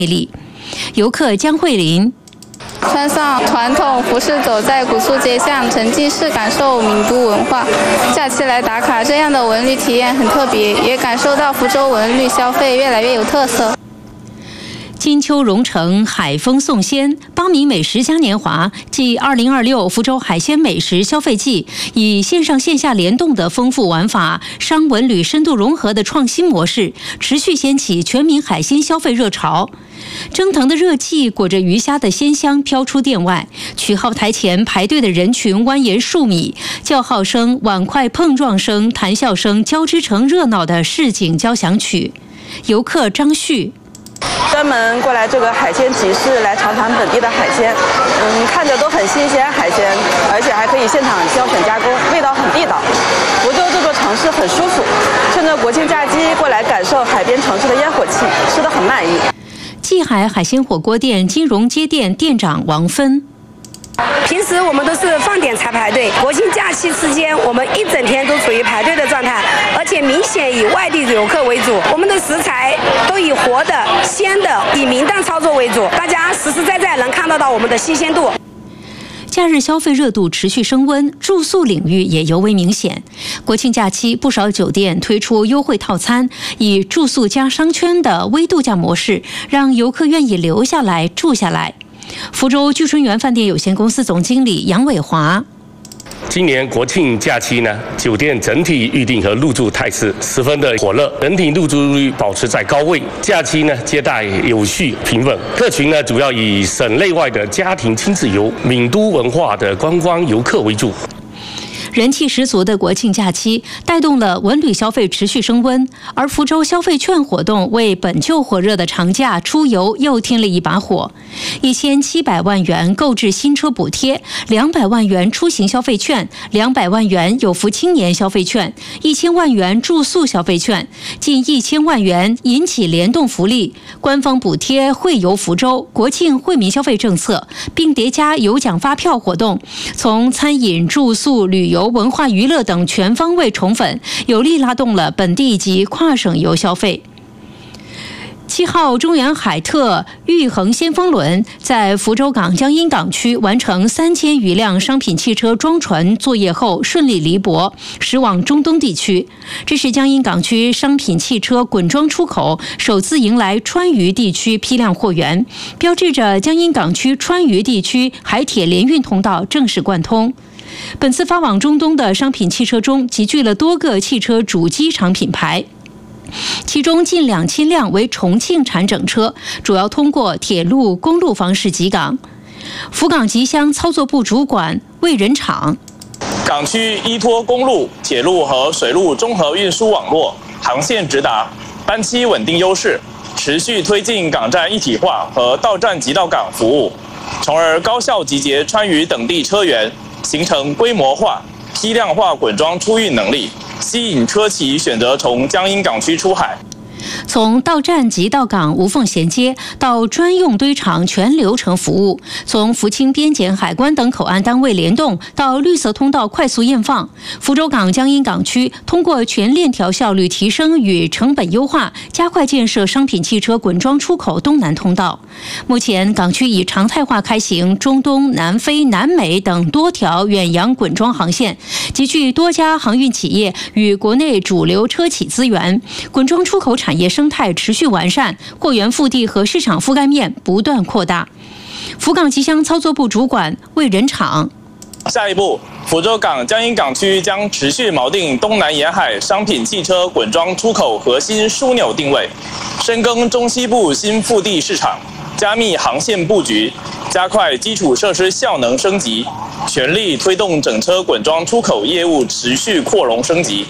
力。游客江慧琳。 穿上传统服饰，走在古树街巷，沉浸式感受闽都文化。假期来打卡，这样的文旅体验很特别，也感受到福州文旅消费越来越有特色。 金秋蓉城海风送鲜，8名美食嘉年华暨2026福州海鲜美食消费季，以线上线下联动的丰富玩法、商文旅深度融合的创新模式，持续掀起全民海鲜消费热潮。蒸腾的热气裹着鱼虾的鲜香飘出店外，取号台前排队的人群蜿蜒数米，叫号声、碗筷碰撞声、谈笑声交织成热闹的市井交响曲。游客张旭。 专门过来这个海鲜集市来尝尝本地的海鲜，看着都很新鲜海鲜，而且还可以现场挑选加工，味道很地道。福州这座城市很舒服，趁着国庆假期过来感受海边城市的烟火气，吃得很满意。 济海海鲜火锅店金融街店店长王芬。 平时我们都是放点才排队，国庆假期期间我们一整天都处于排队的状态，而且明显以外地游客为主。我们的食材都以活的、鲜的，以明档操作为主，大家实实在在能看得到我们的新鲜度。 假日消费热度持续升温，住宿领域也尤为明显。国庆假期，不少酒店推出优惠套餐，以住宿加商圈的微度假模式，让游客愿意留下来住下来。福州聚春园饭店有限公司总经理杨伟华。 今年国庆假期呢，酒店整体预订和入住态势十分的火热，整体入住率保持在高位。假期呢，接待有序平稳，客群呢主要以省内外的家庭亲子游、闽都文化的观光游客为主。 人气十足的国庆假期带动了文旅消费持续升温，而福州消费券活动为本就火热的长假出游又添了一把火。1700万元购置新车补贴，200万元出行消费券，200万元有福青年消费券，1000万元住宿消费券，近1000万元引起联动福利。官方补贴惠游福州国庆惠民消费政策，并叠加有奖发票活动，从餐饮、住宿、旅游、文化娱乐等全方位宠粉，有力拉动了本地及跨省游消费。7号中远海特玉衡先锋轮在福州港江阴港区完成3000余辆商品汽车装船作业后顺利离泊，驶往中东地区。这是江阴港区商品汽车滚装出口首次迎来川渝地区批量货源，标志着江阴港区川渝地区海铁联运通道正式贯通。本次发往中东的商品汽车中集聚了多个汽车主机厂品牌，其中近2000辆为重庆产整车，主要通过铁路、公路方式集港。福港集箱操作部主管魏仁厂： 港区依托公路、铁路和水路综合运输网络，航线直达，班期稳定优势，持续推进港站一体化和到站即到港服务，从而高效集结川渝等地车源，形成规模化、批量化滚装出运能力，吸引车企选择从江阴港区出海。 从到站即到港无缝衔接到专用堆场全流程服务，从福清边检海关等口岸单位联动到绿色通道快速验放，福州港江阴港区通过全链条效率提升与成本优化，加快建设商品汽车滚装出口东南通道。目前港区已常态化开行中东、南非、南美等多条远洋滚装航线，集聚多家航运企业与国内主流车企资源，滚装出口产业生态持续完善，货源腹地和市场覆盖面不断扩大。福港集箱操作部主管魏仁厂： 下一步，福州港江阴港区将持续锚定东南沿海商品汽车滚装出口核心枢纽定位，深耕中西部新腹地市场，加密航线布局，加快基础设施效能升级，全力推动整车滚装出口业务持续扩容升级。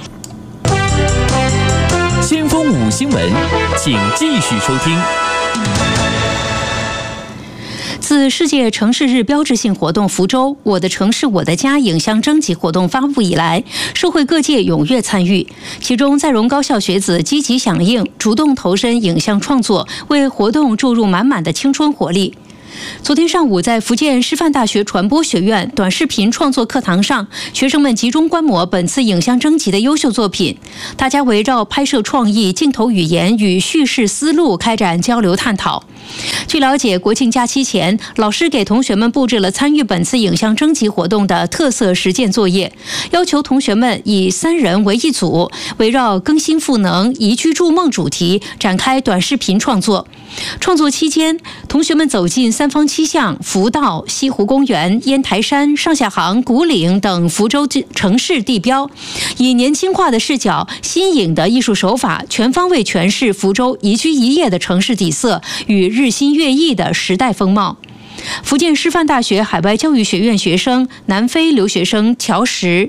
先锋5新闻，请继续收听。 自世界城市日标志性活动福州我的城市我的家影像征集活动发布以来，社会各界踊跃参与，其中在荣高校学子积极响应，主动投身影像创作，为活动注入满满的青春活力。昨天上午，在福建师范大学传播学院短视频创作课堂上，学生们集中观摩本次影像征集的优秀作品，大家围绕拍摄创意、镜头语言与叙事思路开展交流探讨。 据了解，国庆假期前，老师给同学们布置了参与本次影像征集活动的特色实践作业，要求同学们以3人为一组，围绕更新赋能、宜居筑梦主题展开短视频创作。创作期间，同学们走进3坊7巷、福道、西湖公园、烟台山、上下杭、古岭等福州城市地标，以年轻化的视角、新颖的艺术手法，全方位诠释福州宜居宜业的城市底色与日新月异的时代风貌。福建师范大学海外教育学院学生、南非留学生乔石。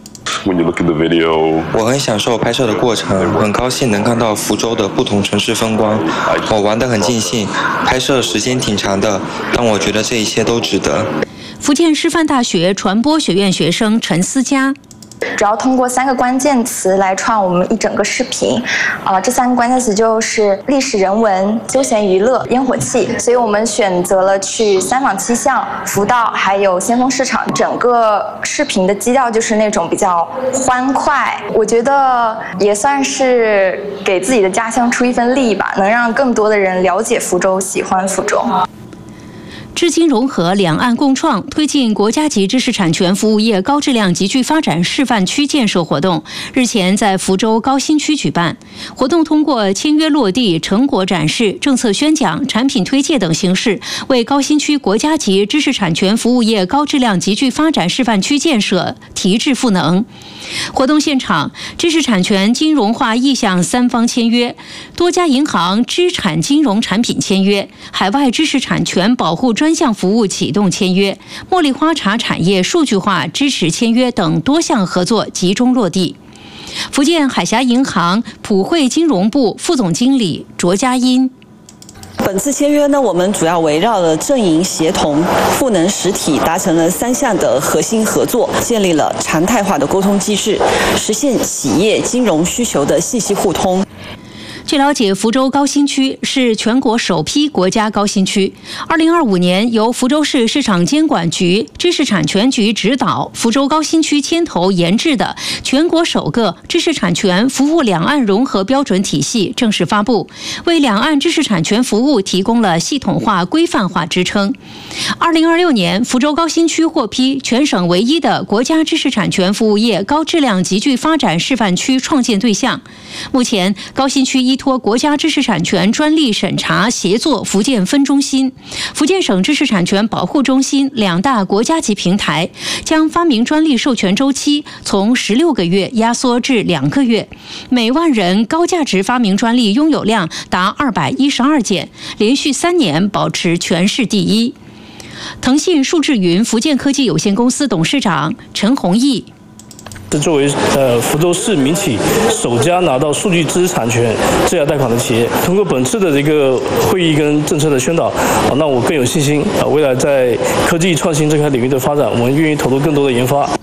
我很享受拍摄的过程，很高兴能看到福州的不同城市风光。我玩得很尽兴，拍摄时间挺长的，但我觉得这一切都值得。 福建师范大学传播学院学生陈思佳。 主要通过3个关键词来创我们一整个视频，这3个关键词就是历史人文、休闲娱乐、烟火气，所以我们选择了去3坊7巷、福道还有先锋市场，整个视频的基调就是那种比较欢快，我觉得也算是给自己的家乡出一份力吧，能让更多的人了解福州、喜欢福州。 知金融合两岸共创，推进国家级知识产权服务业高质量集聚发展示范区建设活动日前在福州高新区举办。活动通过签约落地、成果展示、政策宣讲、产品推介等形式，为高新区国家级知识产权服务业高质量集聚发展示范区建设提质赋能。活动现场，知识产权金融化意向3方签约，多家银行知产金融产品签约，海外知识产权保护专项服务启动签约，茉莉花茶产业数据化支持签约等多项合作集中落地。福建海峡银行普惠金融部副总经理卓佳音。 本次签约呢，我们主要围绕了正营协同、赋能实体，达成了3项的核心合作，建立了常态化的沟通机制，实现企业金融需求的信息互通。 据了解，福州高新区是全国首批国家高新区。2025年，由福州市市场监管局、知识产权局指导，福州高新区牵头研制的全国首个知识产权服务两岸融合标准体系正式发布，为两岸知识产权服务提供了系统化、规范化支撑。2026年，福州高新区获批全省唯一的国家知识产权服务业高质量集聚发展示范区创建对象。目前，高新区依托国家知识产权专利审查协作福建分中心、福建省知识产权保护中心2大国家级平台，将发明专利授权周期从16个月压缩至2个月，每万人高价值发明专利拥有量达212件，连续3年保持全市第一。腾讯数智云福建科技有限公司董事长陈宏毅。 是作为福州市民企首家拿到数据知识产权质押贷款的企业，通过本次的这个会议跟政策的宣导，那我更有信心未来在科技创新这块领域的发展，我们愿意投入更多的研发。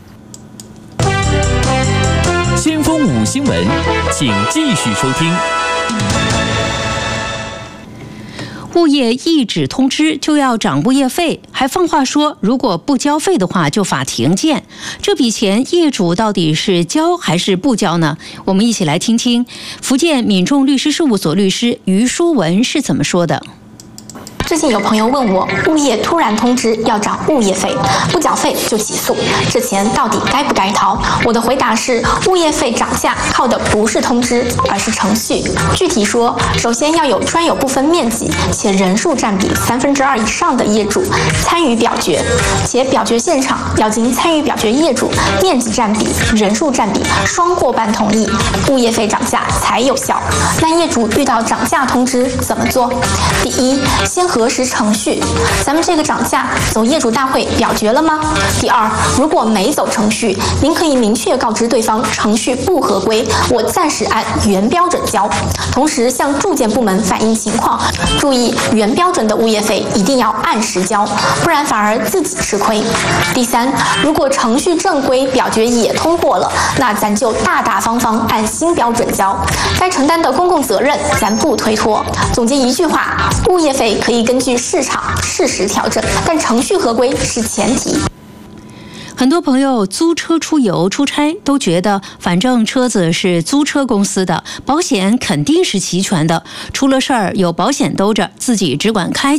先锋5新闻，请继续收听。 物业一纸通知就要涨物业费，还放话说如果不交费的话就罚停建。这笔钱业主到底是交还是不交呢？我们一起来听听福建闽众律师事务所律师于书文是怎么说的。 最近有朋友问我，物业突然通知要涨物业费，不缴费就起诉，这钱到底该不该掏？我的回答是，物业费涨价靠的不是通知，而是程序。具体说，首先要有专有部分面积且人数占比2/3以上的业主参与表决，且表决现场要经参与表决业主面积占比、人数占比双过半同意，物业费涨价才有效。那业主遇到涨价通知怎么做？第一，先核实程序，咱们这个涨价走业主大会表决了吗？第二，如果没走程序，您可以明确告知对方程序不合规，我暂时按原标准交，同时向住建部门反映情况，注意原标准的物业费一定要按时交，不然反而自己吃亏。第三，如果程序正规，表决也通过了，那咱就大大方方按新标准交，该承担的公共责任咱不推脱。总结一句话，物业费可以根据市场适时调整，但程序合规是前提。 很多朋友租车出游出差都觉得，反正车子是租车公司的，保险肯定是齐全的，出了事儿有保险兜着，自己只管开就